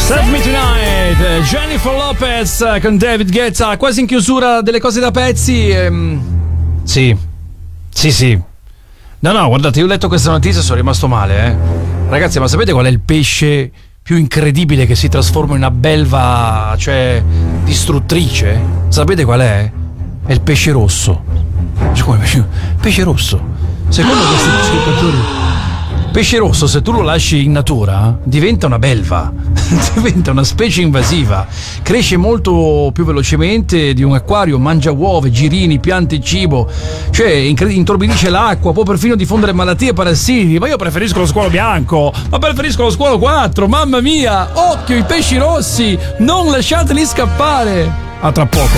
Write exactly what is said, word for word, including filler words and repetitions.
Save Me Tonight, Jennifer Lopez con David Guetta, quasi in chiusura delle cose da pezzi. Ehm, sì, sì, sì. No, no, guardate, io ho letto questa notizia e sono rimasto male, eh. Ragazzi, ma sapete qual è il pesce più incredibile che si trasforma in una belva, cioè, distruttrice? Sapete qual è? È il pesce rosso. Come pesce, pesce rosso? Secondo questi ricercatori, pesce rosso, se tu lo lasci in natura, diventa una belva, diventa una specie invasiva, cresce molto più velocemente di un acquario, mangia uova, girini, piante e cibo, cioè intorbidisce l'acqua, può perfino diffondere malattie e parassiti. Ma io preferisco lo squalo bianco, ma preferisco lo squalo quattro, mamma mia, occhio, i pesci rossi, non lasciateli scappare. A tra poco.